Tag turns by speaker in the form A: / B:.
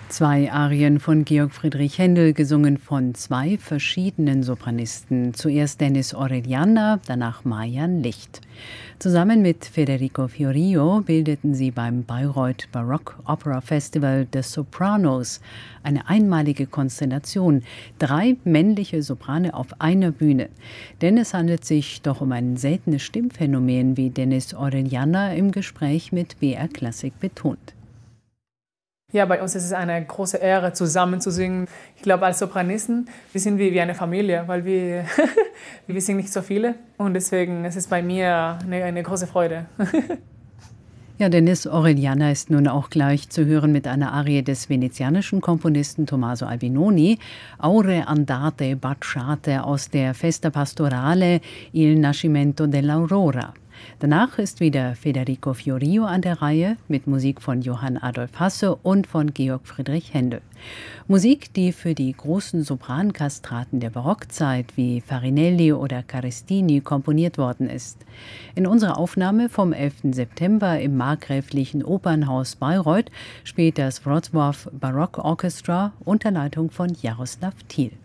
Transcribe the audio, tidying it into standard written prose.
A: Zwei Arien von Georg Friedrich Händel, gesungen von zwei verschiedenen Sopranisten. Zuerst Dennis Orellana, danach Marian Licht. Zusammen mit Federico Fiorillo bildeten sie beim Bayreuth Baroque Opera Festival The Sopranos eine einmalige Konstellation. 3 männliche Soprane auf einer Bühne. Denn es handelt sich doch um ein seltenes Stimmphänomen, wie Dennis Orellana im Gespräch mit BR Classic betont.
B: Ja, bei uns ist es eine große Ehre, zusammen zu singen. Ich glaube, als Sopranisten, wir sind wie eine Familie, weil wir sind nicht so viele. Und deswegen ist es bei mir eine große Freude.
A: Ja, Dennis Orellana ist nun auch gleich zu hören mit einer Arie des venezianischen Komponisten Tommaso Albinoni, Aure andate baciate aus der Festa Pastorale Il Nascimento dell'Aurora. Danach ist wieder Federico Fiorillo an der Reihe mit Musik von Johann Adolf Hasse und von Georg Friedrich Händel. Musik, die für die großen Soprankastraten der Barockzeit wie Farinelli oder Carestini komponiert worden ist. In unserer Aufnahme vom 11. September im Markgräflichen Opernhaus Bayreuth spielt das Wrocław Baroque Orchestra unter Leitung von Jaroslav Thiel.